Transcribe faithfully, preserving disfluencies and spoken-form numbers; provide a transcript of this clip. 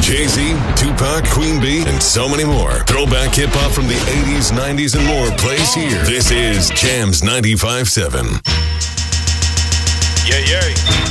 Jay-Z, Tupac, Queen Bee, and so many more. Throwback hip-hop from the eighties, nineties, and more plays here. This is Jams ninety-five point seven. Yeah, yeah.